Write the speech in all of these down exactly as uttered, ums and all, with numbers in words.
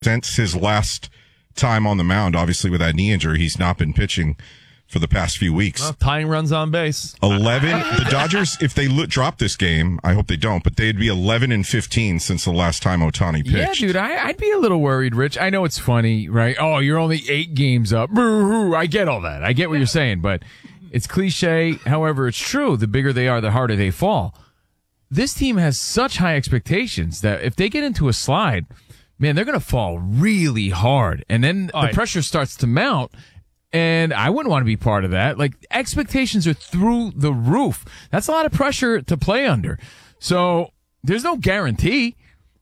since his last time on the mound. Obviously, with that knee injury, he's not been pitching for the past few weeks. Well, tying runs on base. eleven. The Dodgers, if they lo- drop this game, I hope they don't, but they'd be eleven and fifteen since the last time Ohtani pitched. Yeah, dude, I, I'd be a little worried, Rich. I know it's funny, right? Oh, you're only eight games up. Boo-hoo. I get all that. I get what you're saying, but it's cliche. However, it's true. The bigger they are, the harder they fall. This team has such high expectations that if they get into a slide, man, they're going to fall really hard. And then all the right. pressure starts to mount. And I wouldn't want to be part of that. Like, expectations are through the roof. That's a lot of pressure to play under. So there's no guarantee.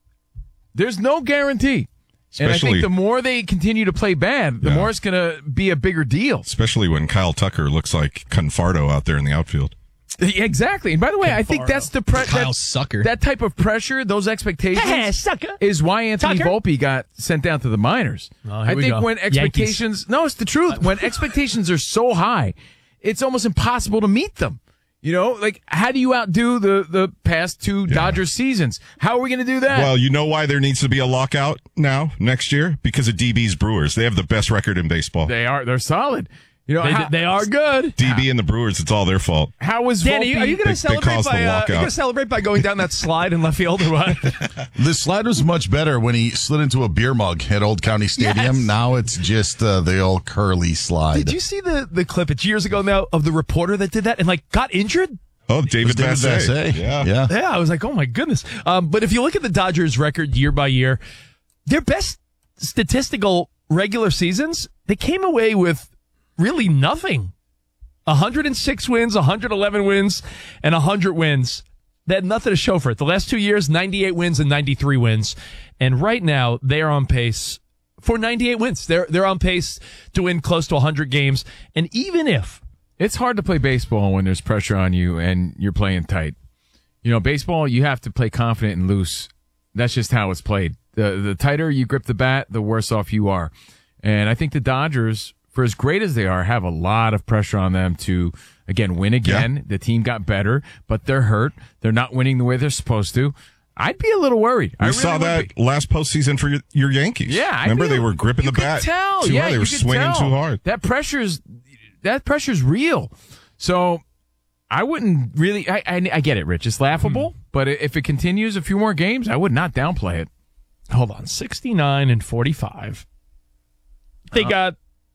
There's no guarantee. Especially, and I think the more they continue to play bad, the yeah. more it's going to be a bigger deal. Especially when Kyle Tucker looks like Confardo out there in the outfield. Exactly. And by the way, I think that's the pre- Kyle that, Sucker. that type of pressure, those expectations, Sucker. is why Anthony Tucker. Volpe got sent down to the minors. Oh, here I we think go. when expectations, no, it's the truth. When expectations are so high, it's almost impossible to meet them. You know, like, how do you outdo the, the past two Yeah. Dodgers seasons? How are we going to do that? Well, you know why there needs to be a lockout now, next year? Because of D B's Brewers. They have the best record in baseball. they are, they're solid. You know, They, how, they are good. D B and the Brewers, it's all their fault. how was Dan, are you, Volpe? are you going They- to they celebrate caused the by uh, lockout. you going to celebrate by going down that slide in left field or what? The slide was much better when he slid into a beer mug at Old County Stadium. Yes. Now it's just uh, the old curly slide. Did you see the the clip? It's years ago now of the reporter that did that and like got injured. Oh, David, David Vassay. Vassay. Yeah. yeah. Yeah, I was like, oh my goodness. Um, but if you look at the Dodgers' record year by year, their best statistical regular seasons, they came away with really nothing. one hundred six wins, one hundred eleven wins, and one hundred wins. They had nothing to show for it. The last two years, ninety-eight wins and ninety-three wins. And right now, they are on pace for ninety-eight wins. They're they're on pace to win close to one hundred games. And even if It's hard to play baseball when there's pressure on you and you're playing tight. You know, baseball, you have to play confident and loose. That's just how it's played. The the tighter you grip the bat, the worse off you are. And I think the Dodgers, for as great as they are, have a lot of pressure on them to, again, win again. Yeah. The team got better, but they're hurt. They're not winning the way they're supposed to. I'd be a little worried. I We really saw would that be. last postseason for your, your Yankees. Yeah, I'd remember be- they were gripping you the could bat tell. too yeah, hard. They you were could swinging tell. too hard. That pressure's that pressure's real. So I wouldn't really. I I, I get it, Rich. It's laughable, Hmm. but if it continues a few more games, I would not downplay it. hold on, sixty-nine and forty-five. They got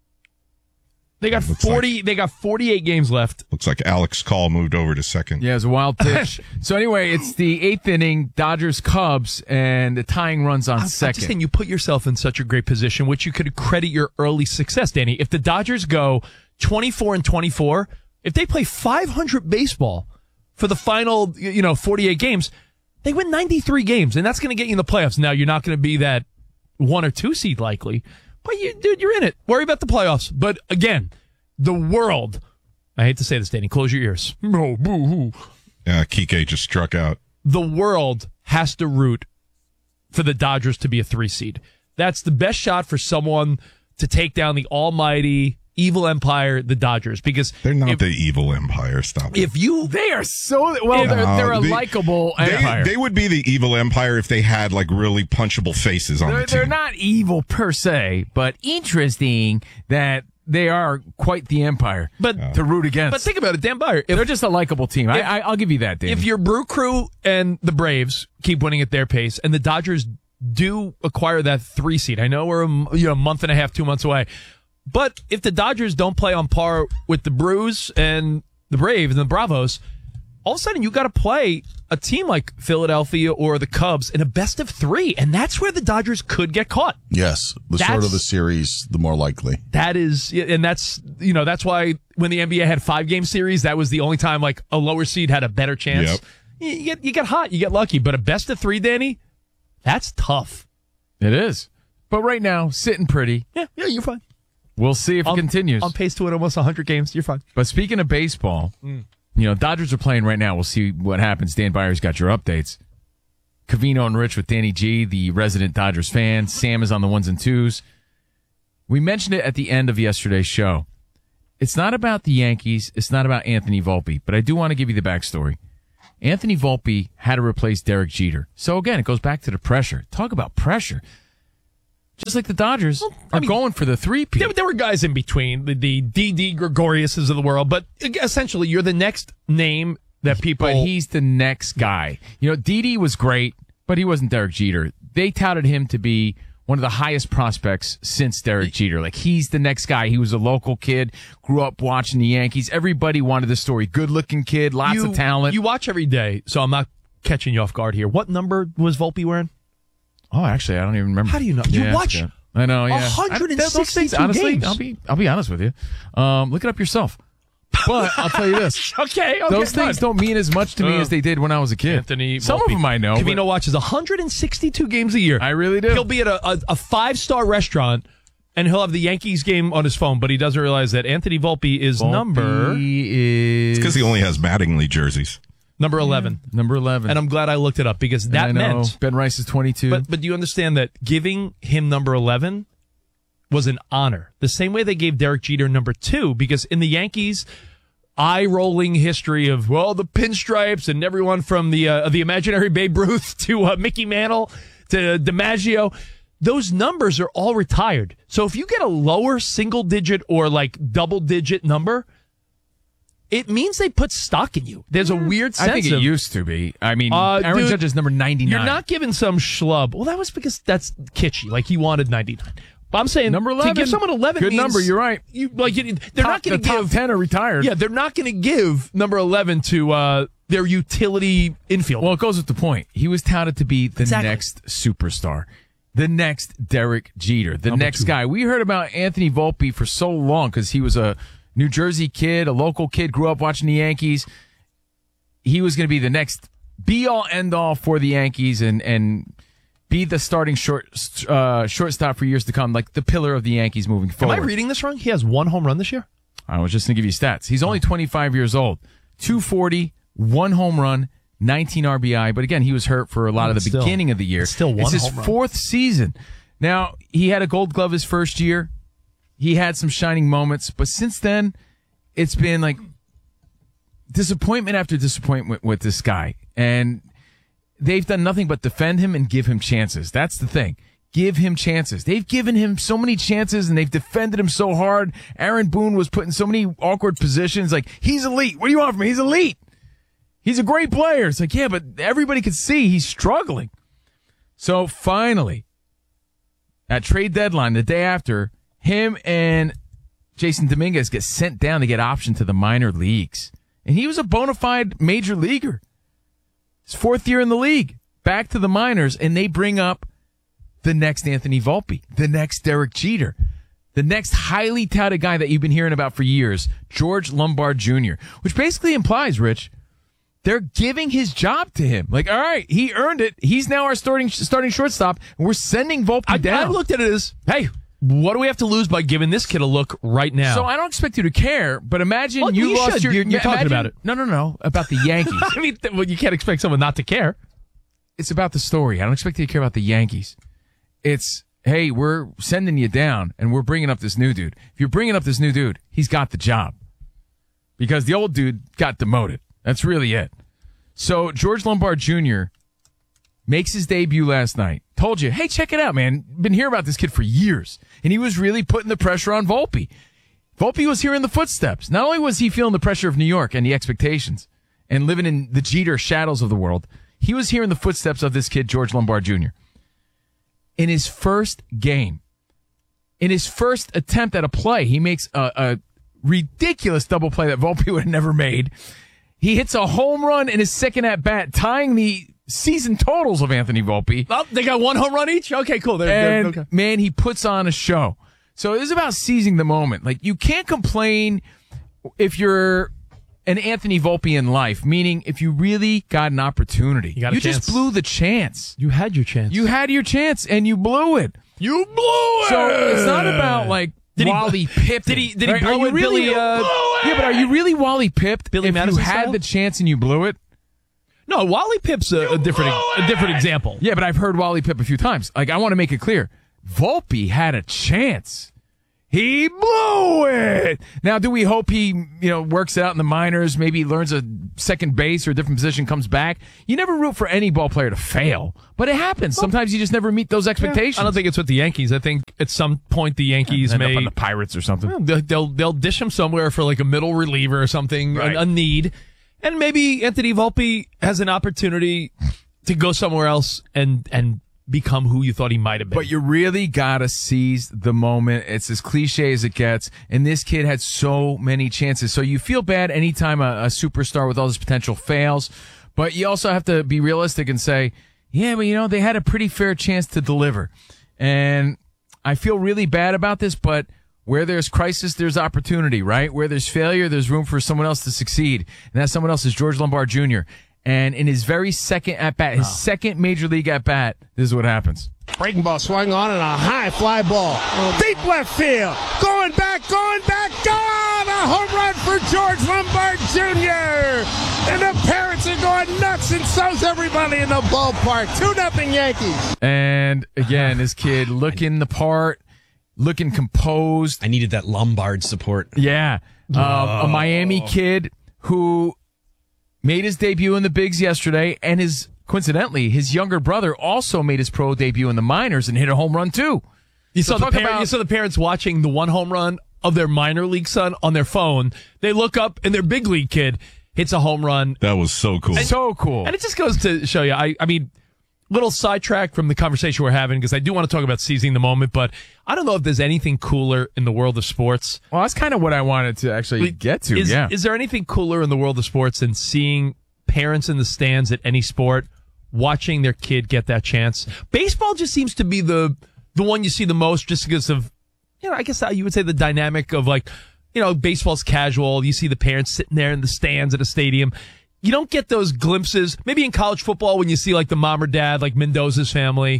they got Looks forty. They got forty-eight games left. Looks like Alex Call moved over to second. Yeah, it's a wild pitch. So anyway, it's the eighth inning, Dodgers Cubs, and the tying runs on I'm just second. saying, you put yourself in such a great position, which you could credit your early success, Danny. If the Dodgers go twenty-four and twenty-four, if they play five hundred baseball for the final, you know, forty-eight games, they win ninety-three games, and that's going to get you in the playoffs. Now, you're not going to be that one or two seed likely, but you, dude, you're in it. Worry about the playoffs. But again, the world, I hate to say this, Danny, close your ears. Oh, boo-hoo. Uh, Kike just struck out. The world has to root for the Dodgers to be a three seed. That's the best shot for someone to take down the almighty evil empire, the Dodgers, because They're not if, the evil empire. Stop it. if you They are so well. They're, No, they're a they- likable They, empire. they would be the evil empire if they had like really punchable faces on They're, the team. they're not evil per se, but interesting that they are quite the empire. But- to root against, but think about it, Dan Byer. If, they're just a likable team. I, if- I, I'll give you that, Dan. if your Brew Crew and the Braves keep winning at their pace, and the Dodgers do acquire that three seed, I know we're a, m- you know a month and a half, two months away, but if the Dodgers don't play on par with the Brews and the Braves and the Bravos, all of a sudden you got to play a team like Philadelphia or the Cubs in a best of three, and that's where the Dodgers could get caught. Yes, the That's- shorter the series, the more likely. That is, and that's, you know, that's why when the N B A had five game series, that was the only time like a lower seed had a better chance. Yep. You, you get, you get hot, you get lucky, but a best of three, Danny, that's tough. it is, but right now sitting pretty. Yeah, yeah, you're fine. We'll see if On- it continues. On pace to win almost one hundred games, you're fine. But speaking of baseball, you know, Dodgers are playing right now. We'll see what happens. Dan Byer's got your updates. Cavino and Rich with Danny G, the resident Dodgers fan. Sam is on the ones and twos. We mentioned it at the end of yesterday's show. It's not about the Yankees. It's not about Anthony Volpe, but I do want to give you the backstory. Anthony Volpe had to replace Derek Jeter. So again, it goes back to the pressure. Talk about pressure. just like the Dodgers I are mean, going for the three-peat. There, there were guys in between, the, the D D Gregoriuses of the world, but essentially you're the next name that people... But he's the next guy. You know, Didi was great, but he wasn't Derek Jeter. They touted him to be one of the highest prospects since Derek Jeter. Like, he's the next guy. He was a local kid, grew up watching the Yankees. Everybody wanted the story. Good-looking kid, lots you, of talent. You watch every day, so I'm not catching you off guard here. What number was Volpe wearing? Oh, actually, I don't even remember. How do you know? You Yeah, watch yeah. I know, yeah. one hundred sixty-two I- those things, honestly, games. I'll be, I'll be honest with you. Um, look it up yourself. But I'll tell you this. Okay, okay. Those things fine. don't mean as much to me Uh, as they did when I was a kid. Anthony Some Volpe. of them I know. Cavino but watches one hundred sixty-two games a year. I really do. He'll be at a, a, a five-star restaurant, and he'll have the Yankees game on his phone, but he doesn't realize that Anthony Volpe is number He is Because he only has Mattingly jerseys. number eleven. number eleven. And I'm glad I looked it up because that I know. meant... Ben Rice is twenty-two. But, but do you understand that giving him number eleven was an honor? The same way they gave Derek Jeter number two, because in the Yankees... eye-rolling history of, well, the pinstripes and everyone from the uh, the imaginary Babe Ruth to uh, Mickey Mantle to DiMaggio, those numbers are all retired. So if you get a lower single-digit or like double-digit number, it means they put stock in you. There's a weird sense I think it of, used to be. I mean, Uh, Aaron dude, Judge is number ninety-nine. you're not giving some schlub. Well, that was because that's kitschy. Like he wanted ninety-nine. But I'm saying Number to eleven. give someone eleven Good means number, you're right. You like you, they're Top- not going the to top give ten are retired. Yeah, they're not going to give number eleven to uh, their utility infield. Well, it goes with the point. He was touted to be the Exactly. next superstar, the next Derek Jeter, the Number next two. guy. We heard about Anthony Volpe for so long because he was a New Jersey kid, a local kid, grew up watching the Yankees. He was going to be the next be-all, end-all for the Yankees and and be the starting short uh, shortstop for years to come, like the pillar of the Yankees moving Am forward. I reading this wrong? He has one home run this year. I was just going to give you stats. He's only twenty-five years old. two forty, one home run, nineteen R B I. But again, he was hurt for a lot of the Still- beginning of the year. it's still one It's his home run. fourth season. Now, he had a gold glove his first year. He had some shining moments. But since then, it's been like disappointment after disappointment with this guy. And they've done nothing but defend him and give him chances. That's the thing. Give him chances. They've given him so many chances and they've defended him so hard. Aaron Boone was put in so many awkward positions. Like, he's elite. What do you want from me? He's elite. He's a great player. It's like, yeah, but everybody could see he's struggling. So finally, at trade deadline, the day after, him and Jason Dominguez get sent down to get optioned to the minor leagues. And he was a bona fide major leaguer. His fourth year in the league, back to the minors, and they bring up the next Anthony Volpe, the next Derek Jeter, the next highly touted guy that you've been hearing about for years, George Lombard Junior, which basically implies, Rich, they're giving his job to him. Like, all right, he earned it. He's now our starting starting shortstop, and we're sending Volpe I, down. I looked at it as, hey, what do we have to lose by giving this kid a look right now? So I don't expect you to care, but imagine Well, you, you lost should. your. You're- you're talking imagine- about it. No, no, no, about the Yankees. I mean, th- well, you can't expect someone not to care. It's about the story. I don't expect you to care about the Yankees. It's, hey, we're sending you down and we're bringing up this new dude. If you're bringing up this new dude, he's got the job because the old dude got demoted. That's really it. So George Lombard Junior makes his debut last night. Told you, hey, check it out, man. Been hearing about this kid for years. And he was really putting the pressure on Volpe. Volpe was hearing the footsteps. Not only was he feeling the pressure of New York and the expectations and living in the Jeter shadows of the world, he was hearing the footsteps of this kid, George Lombard Junior In his first game, in his first attempt at a play, he makes a, a ridiculous double play that Volpe would have never made. He hits a home run in his second at bat, tying the season totals of Anthony Volpe. Oh, they got one home run each? Okay, cool. They're, they're- And okay. man, he puts on a show. So it is about seizing the moment. Like, you can't complain if you're an Anthony Volpe in life, meaning if you really got an opportunity. You got a just chance. blew the chance. You had your chance. You had your chance and you blew it. You blew it! So it's not about like Did he- Wally Pipped. did he- did he blow it, Billy, uh, yeah, but are you really Wally Pipped Billy if Madison you had style? the chance and you blew it? No, Wally Pipp's a, a different a different example. Yeah, but I've heard Wally Pipp a few times. Like, I want to make it clear. Volpe had a chance. He blew it. Now, do we hope he, you know, works it out in the minors, maybe learns a second base or a different position, comes back? You never root for any ball player to fail, but it happens. Sometimes you just never meet those expectations. I don't think it's with the Yankees. I think at some point the Yankees End may up on the Pirates or something. They'll, they'll they'll dish him somewhere for like a middle reliever or something, Right. a, a need, and maybe Anthony Volpe has an opportunity to go somewhere else and and become who you thought he might have been. But you really gotta seize the moment. It's as cliche as it gets. And this kid had so many chances. So you feel bad anytime a, a superstar with all this potential fails. But you also have to be realistic and say, yeah, but you know, they had a pretty fair chance to deliver. And I feel really bad about this, but where there's crisis, there's opportunity, right? Where there's failure, there's room for someone else to succeed. And that someone else is George Lombard Junior And in his very second at-bat, his second major league at-bat, this is what happens. Breaking ball swung on and a high fly ball. Deep left field. Going back, going back, gone! A home run for George Lombard Junior And the parents are going nuts, and so's everybody in the ballpark. two nothing Yankees. And again, this kid looking the part, looking composed. I needed that Lombard support. Yeah. Uh, a Miami kid who made his debut in the bigs yesterday, and his coincidentally, his younger brother also made his pro debut in the minors and hit a home run too. You So saw the talk parent, about- you saw the parents watching the one home run of their minor league son on their phone. They look up and their big league kid hits a home run. That was so cool. So cool. And it just goes to show you, I, I mean, little sidetrack from the conversation we're having, because I do want to talk about seizing the moment, but I don't know if there's anything cooler in the world of sports. Well, that's kind of what I wanted to actually get to. Is, yeah. is there anything cooler in the world of sports than seeing parents in the stands at any sport watching their kid get that chance? Baseball just seems to be the the one you see the most, just because of, you know, I guess you would say the dynamic of, like, you know, baseball's casual. You see the parents sitting there in the stands at a stadium. You don't get those glimpses. Maybe in college football when you see like the mom or dad, like Mendoza's family.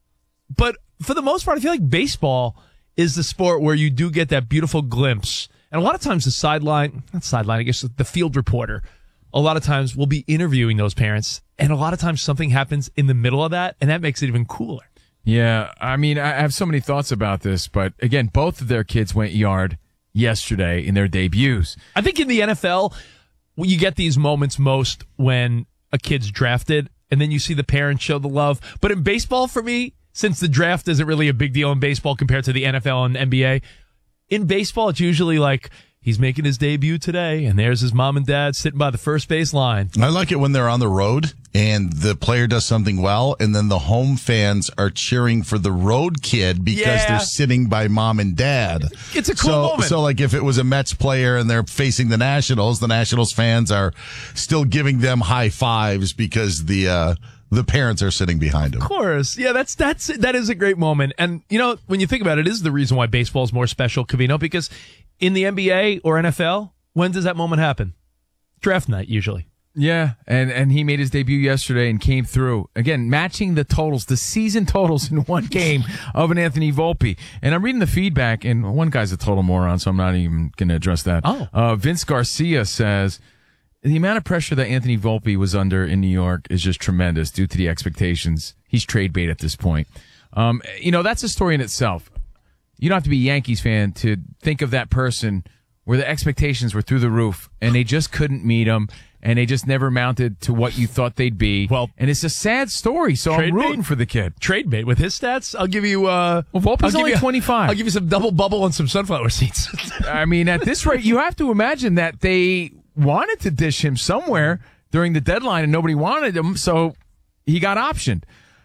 But for the most part, I feel like baseball is the sport where you do get that beautiful glimpse. And a lot of times the sideline, not sideline, I guess the field reporter, a lot of times will be interviewing those parents. And a lot of times something happens in the middle of that, and that makes it even cooler. Yeah, I mean, I have so many thoughts about this, but again, both of their kids went yard yesterday in their debuts. I think in the N F L, you get these moments most when a kid's drafted, and then you see the parents show the love. But in baseball, for me, since the draft isn't really a big deal in baseball compared to the N F L and N B A, in baseball, it's usually like, he's making his debut today, and there's his mom and dad sitting by the first base line. I like it when they're on the road and the player does something well, and then the home fans are cheering for the road kid because Yeah. they're sitting by mom and dad. It's a cool so, moment. So, like, if it was a Mets player and they're facing the Nationals, the Nationals fans are still giving them high fives because the uh, the parents are sitting behind them. Of course. Yeah, that's that's that is a great moment. And, you know, when you think about it, it is the reason why baseball is more special, Covino, because in the N B A or N F L, when does that moment happen? Draft night, usually. Yeah, and, and he made his debut yesterday and came through. Again, matching the totals, the season totals in one game of an Anthony Volpe. And I'm reading the feedback, and one guy's a total moron, so I'm not even going to address that. Oh. Uh, Vince Garcia says, the amount of pressure that Anthony Volpe was under in New York is just tremendous due to the expectations. He's trade bait at this point. Um, you know, that's a story in itself. You don't have to be a Yankees fan to think of that person where the expectations were through the roof and they just couldn't meet them and they just never mounted to what you thought they'd be. Well, and it's a sad story, so trade I'm rooting bait. for the kid. Trade bait. With his stats, I'll give you, uh, Well, Volpe's I'll give only you- twenty-five. I'll give you some double bubble and some sunflower seeds. I mean, at this rate, you have to imagine that they wanted to dish him somewhere during the deadline and nobody wanted him, so he got optioned.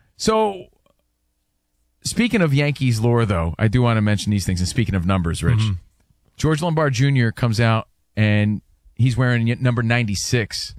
So, speaking of Yankees lore, though, I do want to mention these things. And speaking of numbers, Rich, Mm-hmm. George Lombard Junior comes out and he's wearing number ninety-six.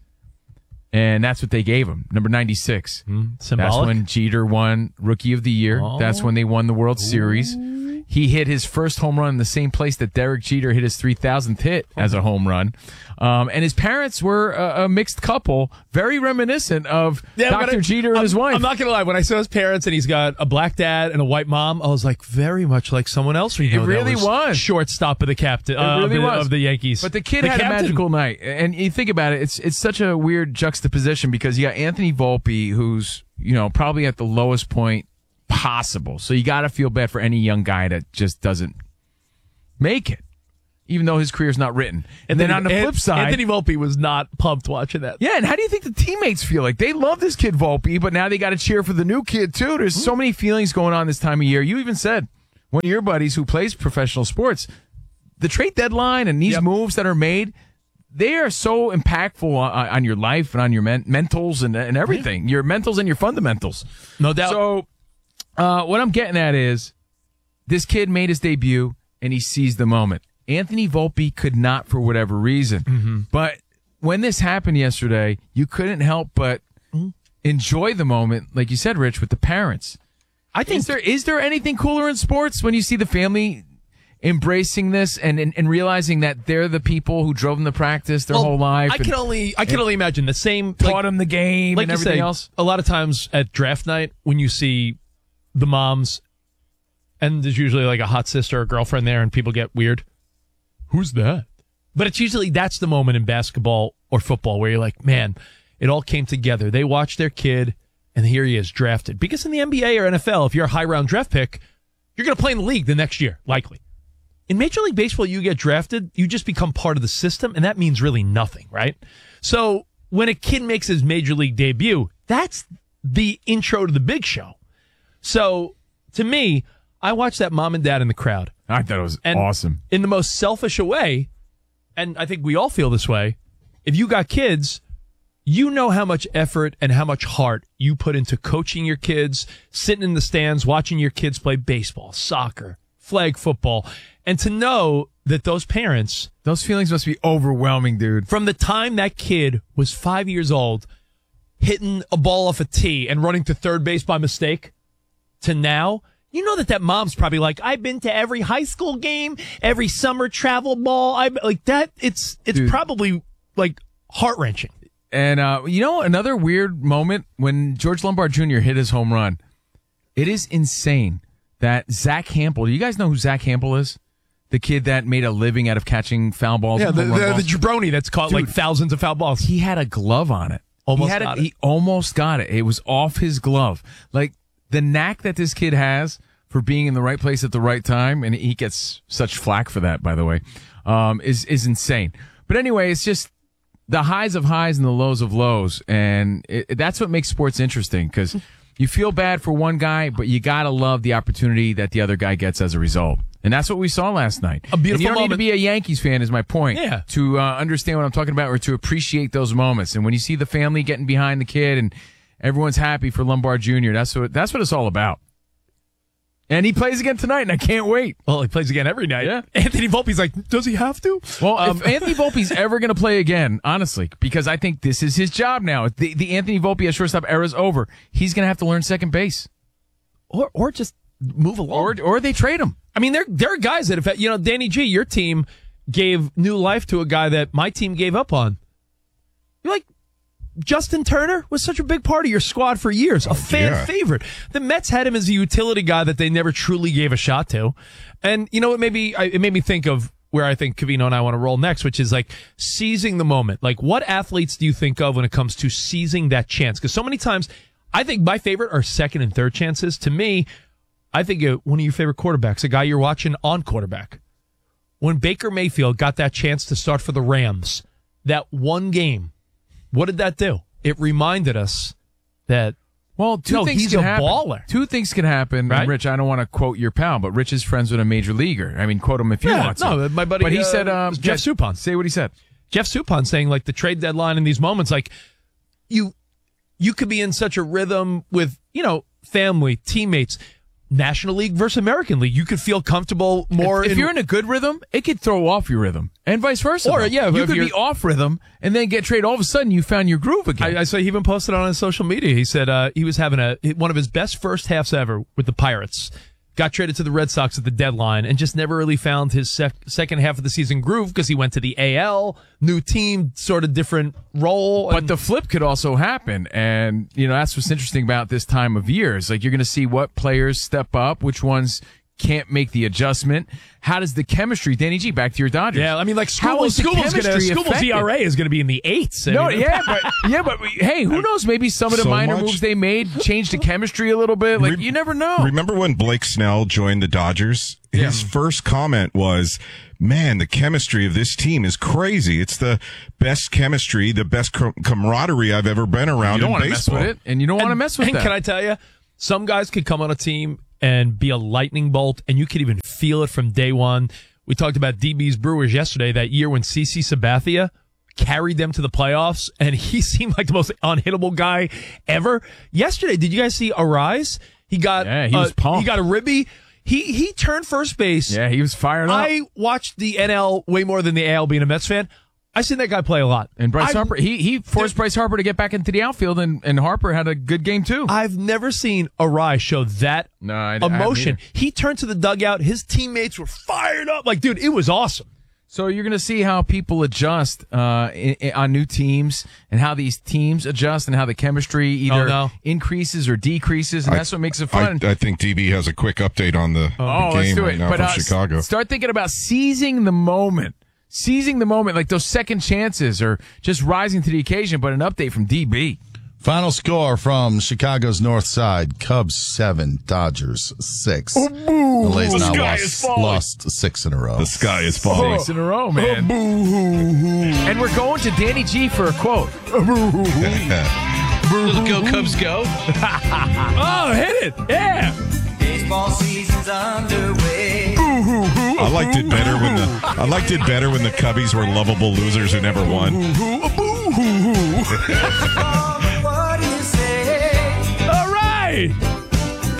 And that's what they gave him, number ninety-six. That's Symbolic. when Jeter won Rookie of the Year. Oh. That's when they won the World Series. He hit his first home run in the same place that Derek Jeter hit his three thousandth hit as a home run. Um, and his parents were a, a mixed couple, very reminiscent of Yeah, Doctor but I- Jeter and I'm, his wife. I'm not going to lie. When I saw his parents and he's got a black dad and a white mom, I was like, very much like someone else we know. It really that was. Shortstop of the captain, It uh, really of, the, was. of the Yankees. But the kid The had captain. a magical night. And you think about it, it's it's such a weird juxtaposition because you got Anthony Volpe, who's, you know, probably at the lowest point possible. So you got to feel bad for any young guy that just doesn't make it, even though his career's not written. And then on the flip side, Anthony Volpe was not pumped watching that. yeah, and how do you think the teammates feel? Like, they love this kid Volpe, but now they got to cheer for the new kid, too. There's so many feelings going on this time of year. You even said, one of your buddies who plays professional sports, the trade deadline and these Yep. moves that are made, they are so impactful on, on your life and on your men- mentals and, and everything. Your mentals and your fundamentals. No doubt. So, uh, what I'm getting at is, this kid made his debut, and he seized the moment. Anthony Volpe could not for whatever reason. Mm-hmm. But when this happened yesterday, you couldn't help but enjoy the moment, like you said, Rich, with the parents. I think Is there is there anything cooler in sports when you see the family embracing this and, and, and realizing that they're the people who drove them to practice their Well, whole life? I can and only I can only imagine the same. taught Like, them the game like and you everything say, else. a lot of times at draft night when you see the moms, and there's usually like a hot sister or girlfriend there, and people get weird. Who's that? But it's usually that's the moment in basketball or football where you're like, man, it all came together. They watched their kid, and here he is drafted. Because in the N B A or N F L, if you're a high round draft pick, you're going to play in the league the next year, likely. In Major League Baseball, you get drafted, you just become part of the system, and that means really nothing, right? So when a kid makes his Major League debut, that's the intro to the big show. So to me, I watched that mom and dad in the crowd. I thought it was And awesome. in the most selfish a way, and I think we all feel this way, if you got kids, you know how much effort and how much heart you put into coaching your kids, sitting in the stands, watching your kids play baseball, soccer, flag football, and to know that those parents, Those feelings must be overwhelming, dude. from the time that kid was five years old, hitting a ball off a tee and running to third base by mistake, to now, you know that that mom's probably like, I've been to every high school game, every summer travel ball. I like that. It's it's Dude. probably like heart wrenching. And, uh, you know, another weird moment when George Lombard Junior hit his home run. It is insane that Zach Hampel, do you guys know who Zach Hampel is? The kid that made a living out of catching foul balls. Yeah, and the, home run the, the balls. jabroni that's caught like Dude. thousands of foul balls. He had a glove on it. Almost he had got it. it. He almost got it. It was off his glove. Like, the knack that this kid has for being in the right place at the right time, and he gets such flack for that, by the way, um, is is insane. But anyway, it's just the highs of highs and the lows of lows, and it, that's what makes sports interesting, because you feel bad for one guy, but you gotta love the opportunity that the other guy gets as a result. And that's what we saw last night. A beautiful and you don't moment. need to be a Yankees fan, is my point. Yeah. To uh, understand what I'm talking about, or to appreciate those moments. And when you see the family getting behind the kid and everyone's happy for Lombard Junior, that's what that's what it's all about. And he plays again tonight, and I can't wait. Well, he plays again every night. Yeah. Anthony Volpe's like, does he have to? Well, Um, if Anthony Volpe's ever going to play again, honestly, because I think this is his job now. The, the Anthony Volpe at shortstop era is over. He's going to have to learn second base, or or just move along. or or they trade him. I mean, there there are guys that have, you know, Danny G, your team gave new life to a guy that my team gave up on. You're like, Justin Turner was such a big part of your squad for years, a fan yeah. favorite. The Mets had him as a utility guy that they never truly gave a shot to. And, you know, it made me, it made me think of where I think Covino and I want to roll next, which is like seizing the moment. Like, what athletes do you think of when it comes to seizing that chance? Because so many times, I think my favorite are second and third chances. To me, I think uh, one of your favorite quarterbacks, a guy you're watching on quarterback. When Baker Mayfield got that chance to start for the Rams, that one game, what did that do? It reminded us that, Well, two No, things he's can a happen. baller. Two things can happen. Right? And Rich, I don't want to quote your pal, but Rich is friends with a major leaguer. I mean, quote him if you Yeah, want to. no, my buddy, But he uh, said, um, Jeff yeah, Suppan. Say what he said. Jeff Suppan saying like the trade deadline in these moments, like you, you could be in such a rhythm with, you know, family, teammates, National League versus American League. You could feel comfortable more. If, if in, you're in a good rhythm, it could throw off your rhythm, and vice versa. Or, though. yeah, you if could you're- be off rhythm and then get traded. All of a sudden, you found your groove again. I, I saw he even posted on his social media. He said uh, he was having a one of his best first halves ever with the Pirates. Got traded to the Red Sox at the deadline and just never really found his sec- second half of the season groove because he went to the A L, new team, sort of different role. But and- the flip could also happen. And, you know, that's what's interesting about this time of year is like you're going to see what players step up, which ones can't make the adjustment. How does the chemistry, Danny G, back to your Dodgers? Yeah, I mean, like How Skubal's is the Skubal's gonna chemistry Skubal's affected? E R A is going to be in the eights. I No, mean, yeah, but yeah, but hey, who knows? Maybe some of the So minor much- moves they made changed the chemistry a little bit. Like Re- you never know. Remember when Blake Snell joined the Dodgers? His first comment was, man, the chemistry of this team is crazy. It's the best chemistry, the best com- camaraderie I've ever been around You don't in want to mess baseball. with it, and you don't want to mess with and that. can I tell you, some guys could come on a team and be a lightning bolt, and you could even feel it from day one. We talked about D B's Brewers yesterday, that year when C C Sabathia carried them to the playoffs, and he seemed like the most unhittable guy ever. Yesterday, did you guys see Arise? He got Yeah, he was uh, pumped. He got a ribby. He he turned first base. Yeah, he was fired up. I watched the N L way more than the A L, being a Mets fan. I seen that guy play a lot. And Bryce I've- Harper, he he forced Bryce Harper to get back into the outfield, and, and Harper had a good game too. I've never seen Arise show that No, I- I haven't emotion. either. He turned to the dugout. His teammates were fired up. Like, dude, it was awesome. So you're going to see how people adjust uh, i- i- on new teams, and how these teams adjust, and how the chemistry either Oh, no. increases or decreases, and I- that's what makes it I, fun. I think D B has a quick update on the, the Oh, game let's do right it. now But from uh, Chicago. s- start thinking about seizing the moment. Seizing the moment, like those second chances, or just rising to the occasion. But an update from D B. Final score from Chicago's north side: Cubs seven, Dodgers six. The Lays now sky is lost, falling. lost six in a row. The sky is falling. Six in a row, man. And we're going to Danny G for a quote. Go Cubs, go! Oh, hit it. Yeah. Baseball season's underway. I liked it better when the I liked it better when the Cubbies were lovable losers who never won. What do you say? All right.